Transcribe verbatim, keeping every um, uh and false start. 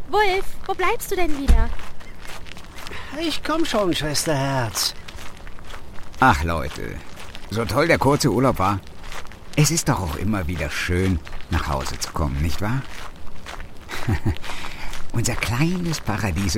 Wulf, wo bleibst du denn wieder? Ich komm schon, Schwesterherz. Ach Leute, so toll der kurze Urlaub war. Es ist doch auch immer wieder schön, nach Hause zu kommen, nicht wahr? Unser kleines Paradies